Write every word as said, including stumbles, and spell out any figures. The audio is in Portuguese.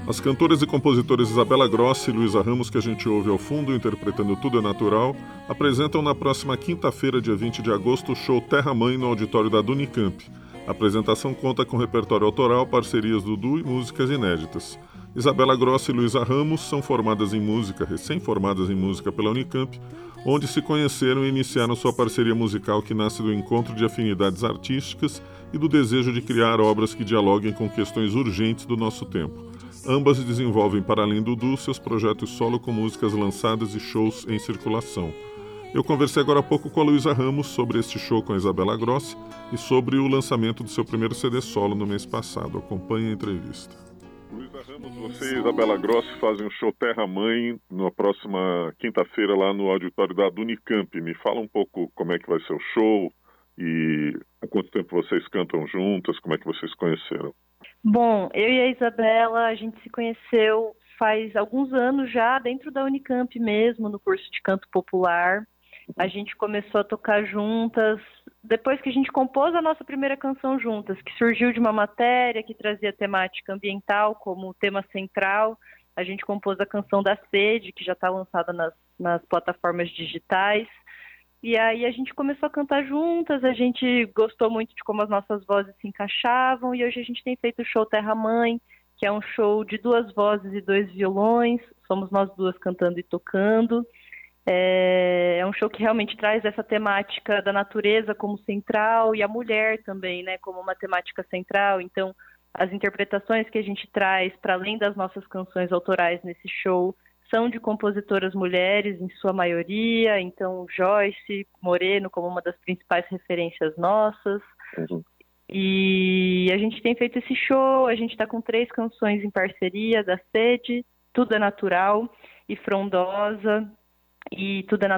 As cantoras e compositoras Isabela Grossi e Luísa Ramos, que a gente ouve ao fundo interpretando Tudo é Natural, apresentam na próxima quinta-feira, dia vinte de agosto, o show Terra Mãe no auditório da Unicamp. A apresentação conta com repertório autoral, parcerias do Dudu e músicas inéditas. Isabela Grossi e Luísa Ramos são formadas em música, recém-formadas em música pela Unicamp, onde se conheceram e iniciaram sua parceria musical que nasce do encontro de afinidades artísticas e do desejo de criar obras que dialoguem com questões urgentes do nosso tempo. Ambas desenvolvem, para além do Dudu, seus projetos solo com músicas lançadas e shows em circulação. Eu conversei agora há pouco com a Luísa Ramos sobre este show com a Isabela Grossi e sobre o lançamento do seu primeiro C D solo no mês passado. Acompanhe a entrevista. Luísa Ramos, você e Isabela Grossi fazem o show Terra Mãe na próxima quinta-feira lá no auditório da Unicamp. Me fala um pouco como é que vai ser o show e há quanto tempo vocês cantam juntas, como é que vocês se conheceram? Bom, eu e a Isabela, a gente se conheceu faz alguns anos já, dentro da Unicamp mesmo, no curso de canto popular. A gente começou a tocar juntas, depois que a gente compôs a nossa primeira canção juntas, que surgiu de uma matéria que trazia temática ambiental como tema central. A gente compôs a canção da Sede, que já está lançada nas, nas plataformas digitais. E aí a gente começou a cantar juntas, a gente gostou muito de como as nossas vozes se encaixavam, e hoje a gente tem feito o show Terra Mãe, que é um show de duas vozes e dois violões, somos nós duas cantando e tocando. É, é um show que realmente traz essa temática da natureza como central e a mulher também, né, como uma temática central. Então, as interpretações que a gente traz, para além das nossas canções autorais nesse show, são de compositoras mulheres, em sua maioria, então Joyce Moreno como uma das principais referências nossas. Uhum. E a gente tem feito esse show, a gente está com três canções em parceria, da Sede, Tudo é Natural e Frondosa, e Tudo é